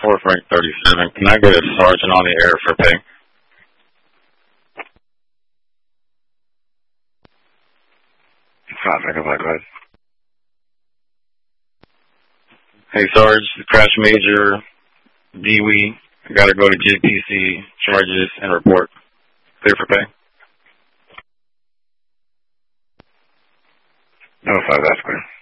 4 Frank 37. Can I get a sergeant on the air for pay? Go ahead. Hey, Sarge, Crash Major, Dewey. I gotta go to JPC, charges, and report. Clear for pay? No, 5, that's clear.